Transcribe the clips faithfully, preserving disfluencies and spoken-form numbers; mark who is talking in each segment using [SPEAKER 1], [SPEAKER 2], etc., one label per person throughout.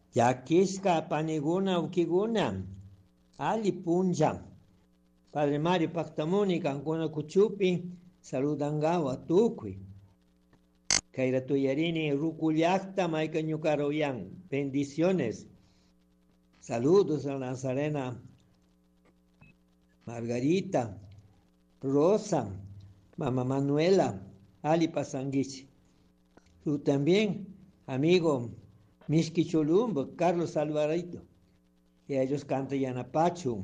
[SPEAKER 1] Yakishka paniguna ukiguna. Ali punja. Padre Mario Pactamuni, Cancuna Cuchupi, saludangawa tukui. Kaira Tuyarini, Ruculiacta, Maika Ñucaroyan. Bendiciones. Saludos a Nazarena Margarita, Rosa, Mamá Manuela, Ali Pasanguichi. Tú también, amigo Mishki Cholumbo, Carlos Alvarito. Y ellos cantan Yanapachu.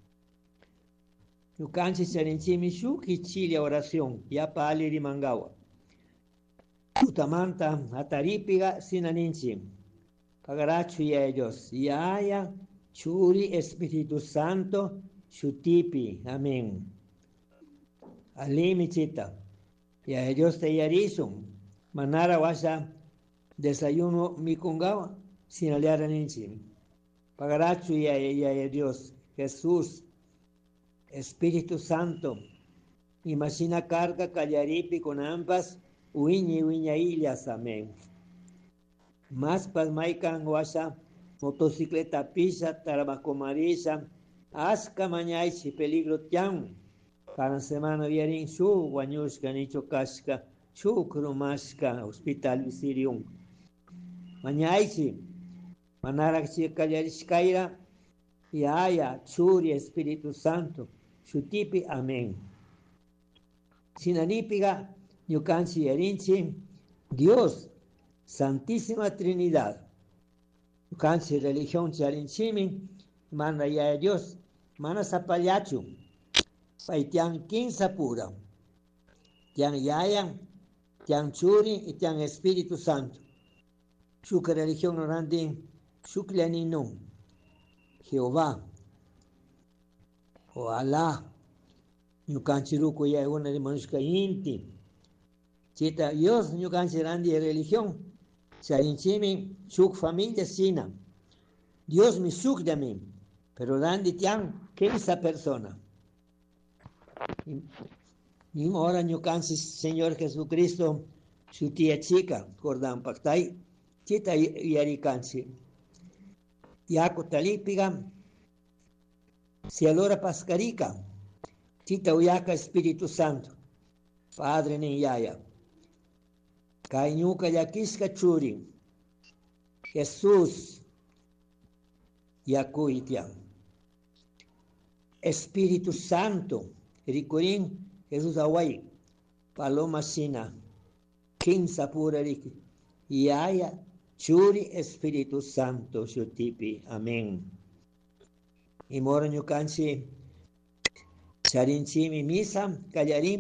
[SPEAKER 1] Tu canchi Charinchimi Shuki Chile oración, Yapa Ali Rimangawa. Utamanta, Ataripiga, Sinaninchi. Pagarachu y ellos. Yaya, Churi, Espíritu Santo, Shutipi. Amén. Alimichita. Y a ellos te yarizum. Manara washa desayuno mikungawa. Sin aliar a ninchi. Pagarachu y a Dios. Jesús. Espíritu Santo. Imagina carga callaripi con ambas. Uiñi uiña illas. Amén. Más pasmaikan washa, motocicleta pisa, tarabacomarisa, asca mañaichi, peligro tian. Cada semana vierin su, guanyushka, nicho casca, su crumasca, hospital visirium. Mañaichi, manarachi callarishkaira, y haya, churi, Espíritu Santo, chutipi, amén. Sinanipiga, yukanchi erinchi, Dios, Santísima Trinidad. Cansi religión charinchimi, manda ya a Dios, mana zapayachu, paitian quinza pura, tian yayan, tian churi y tian Espíritu Santo. Shuka religión orandi, shuklianinu, Jehová, o Alá, yukanchiruko ya una de manushka inti, chita Dios yukanchirandi religión. Charinchimi, shuk familia sina. Dios me shuk de mí. Pero dandi tian, que esa persona. Ni hora no canses, Señor Jesucristo, su tía chica, Jordán Pactay, chita yari cansi. Yaco talipiga, si alora pascarica, chita uyaka Espíritu Santo, Padre ni yaya. Kainyuka yakishka churi. Jesús yakuitian. Espíritu Santo. Ricurín Jesús away. Paloma sina. Quinza pura riki. Yaya churi Espíritu Santo shutipi. Amén. Y mora nyukanchi charinchimi misa kallarim